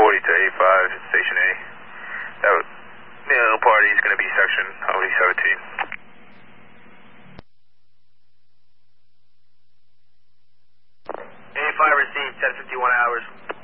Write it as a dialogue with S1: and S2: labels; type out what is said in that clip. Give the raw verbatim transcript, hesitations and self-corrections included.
S1: forty to A five, Station A. That would, the little party is going to be section O E seventeen.
S2: A five received, ten fifty-one hours.